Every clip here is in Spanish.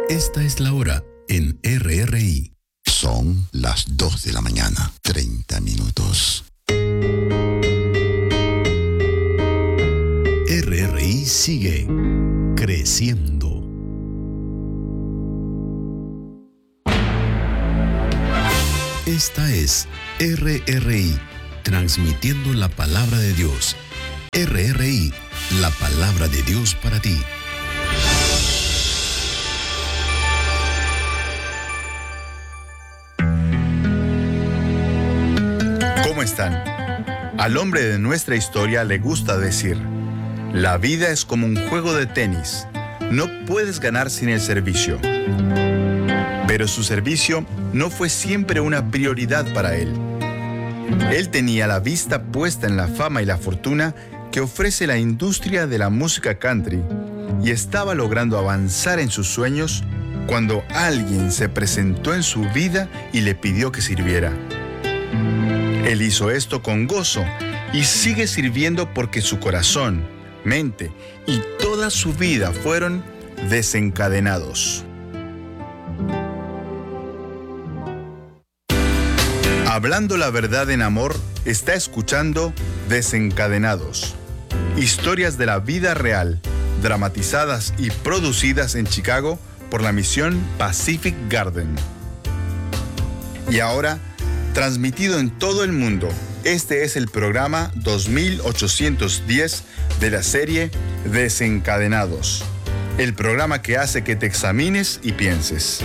Esta es la hora en RRI. Son las 2 de la mañana, 30 minutos. RRI sigue creciendo. Esta es RRI, transmitiendo la palabra de Dios. RRI, la palabra de Dios para ti. ¿Cómo están? Al hombre de nuestra historia le gusta decir: la vida es como un juego de tenis. No puedes ganar sin el servicio. Pero su servicio no fue siempre una prioridad para él. Él tenía la vista puesta en la fama y la fortuna que ofrece la industria de la música country y estaba logrando avanzar en sus sueños cuando alguien se presentó en su vida y le pidió que sirviera. Él hizo esto con gozo y sigue sirviendo porque su corazón, mente y toda su vida fueron desencadenados. Hablando la verdad en amor, está escuchando Desencadenados. Historias de la vida real, dramatizadas y producidas en Chicago por la misión Pacific Garden. Y ahora, transmitido en todo el mundo, este es el programa 2810 de la serie Desencadenados. El programa que hace que te examines y pienses.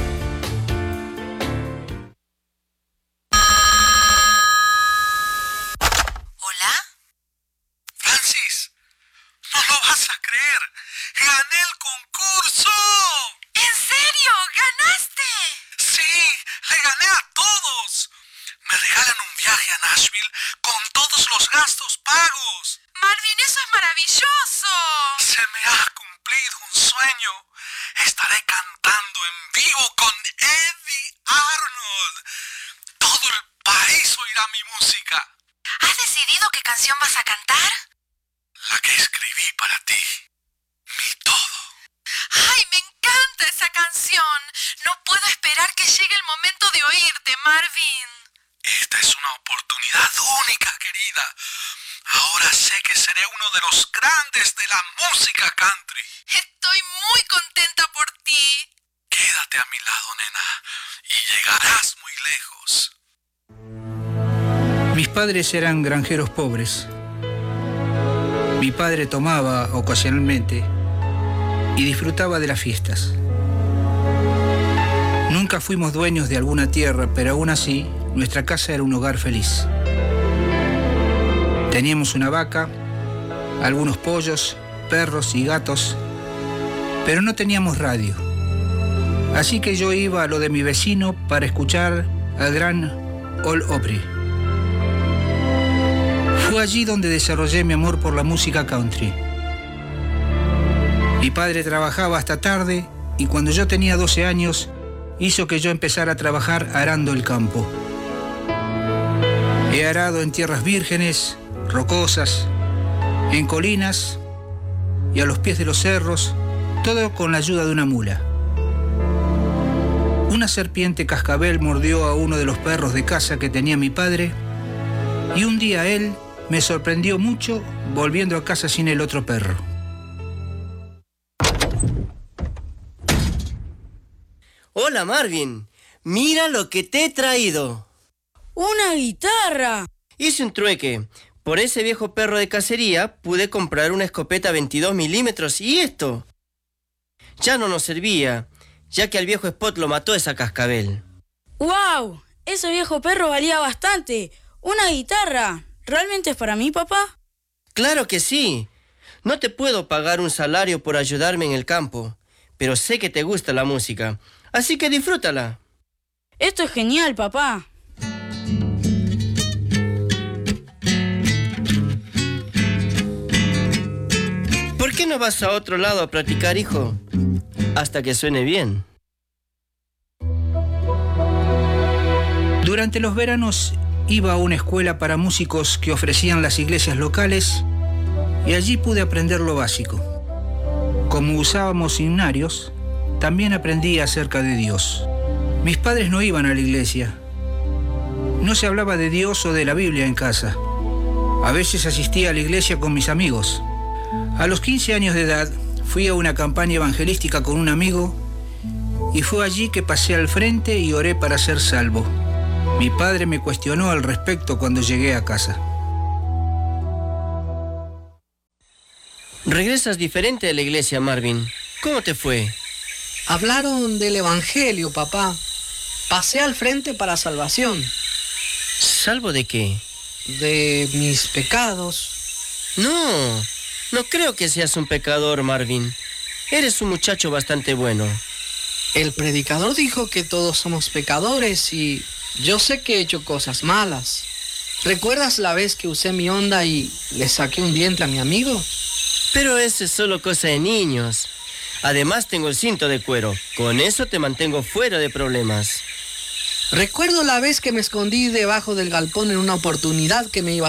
Mis padres eran granjeros pobres. Mi padre tomaba ocasionalmente y disfrutaba de las fiestas. Nunca fuimos dueños de alguna tierra, pero aún así, nuestra casa era un hogar feliz. Teníamos una vaca, algunos pollos, perros y gatos, pero no teníamos radio. Así que yo iba a lo de mi vecino para escuchar al gran Al Opry. Fue allí donde desarrollé mi amor por la música country. Mi padre trabajaba hasta tarde y cuando yo tenía 12 años hizo que yo empezara a trabajar arando el campo. He arado en tierras vírgenes, rocosas, en colinas y a los pies de los cerros, todo con la ayuda de una mula. Una serpiente cascabel mordió a uno de los perros de caza que tenía mi padre y un día él me sorprendió mucho volviendo a casa sin el otro perro. Hola Marvin, mira lo que te he traído. ¡Una guitarra! Hice un trueque. Por ese viejo perro de cacería pude comprar una escopeta 22 milímetros y esto ya no nos servía, ya que al viejo Spot lo mató esa cascabel. ¡Wow! Ese viejo perro valía bastante. ¡Una guitarra! ¿Realmente es para mí, papá? ¡Claro que sí! No te puedo pagar un salario por ayudarme en el campo, pero sé que te gusta la música, así que disfrútala. Esto es genial, papá. ¿Por qué no vas a otro lado a practicar, hijo? Hasta que suene bien. Durante los veranos iba a una escuela para músicos que ofrecían las iglesias locales y allí pude aprender lo básico. Como usábamos himnarios, también aprendí acerca de Dios. Mis padres no iban a la iglesia. No se hablaba de Dios o de la Biblia en casa. A veces asistía a la iglesia con mis amigos. A los 15 años de edad fui a una campaña evangelística con un amigo y fue allí que pasé al frente y oré para ser salvo. Mi padre me cuestionó al respecto cuando llegué a casa. Regresas diferente de la iglesia, Marvin. ¿Cómo te fue? Hablaron del Evangelio, papá. Pasé al frente para salvación. ¿Salvo de qué? De mis pecados. No creo que seas un pecador, Marvin. Eres un muchacho bastante bueno. El predicador dijo que todos somos pecadores y yo sé que he hecho cosas malas. ¿Recuerdas la vez que usé mi Honda y le saqué un diente a mi amigo? Pero eso es solo cosa de niños. Además tengo el cinto de cuero. Con eso te mantengo fuera de problemas. Recuerdo la vez que me escondí debajo del galpón en una oportunidad que me iba